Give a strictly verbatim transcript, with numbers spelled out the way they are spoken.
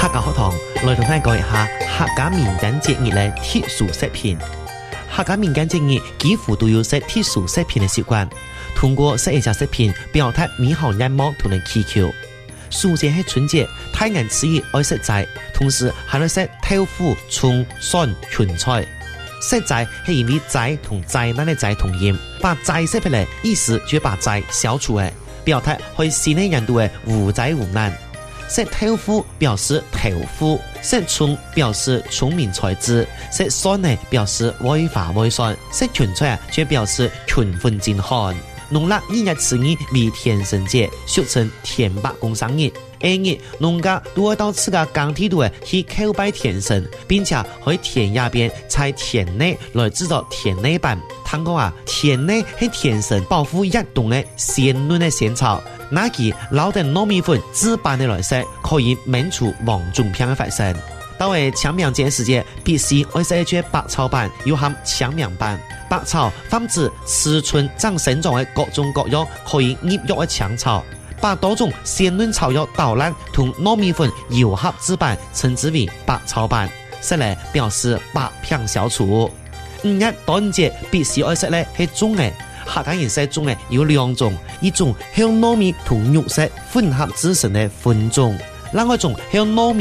客家學堂來同大家講一下客家民間節日嘅特殊食品。客家民間節日幾乎都有食特殊食品嘅習慣，通過食一隻食品表達美好願望同埋祈求。首先係春節，太陽吃熱愛食齋，同時還會食豆腐、蔥、蒜、芹菜。食齋係因為齋同災難嘅齋同音，把齋食起來，意思就把齋消除嘅，表達可以新嘅人度嘅無災無難。食豆腐表示豆腐，食蔥表示聰明才智，食蒜呢表示威華威順，食芹菜啊就表示群分健康。農曆二月此日為天神節，俗稱天白公生日。二日農家都會到自家耕地度去叩拜天神，並且喺田野邊採田內來製作田內板。聽講啊，田內係天神保護一動嘅鮮嫩嘅仙草。那佢撈定糯米粉自拌的來食，可以免除黃中病的發生。到為搶名節時節，必須愛食一隻百草板，又含搶名板。百草泛指雌春長生長的各種各樣可以入藥的香草，把多種鮮嫩草藥搗爛同糯米粉揉合制板，稱之為百草板，食嚟表示百病消除。五一端午節必須愛食咧係粽嘅。客家人食粽呢有兩種，一種係糯米同肉食混合製成的粉粽，另外一種係糯米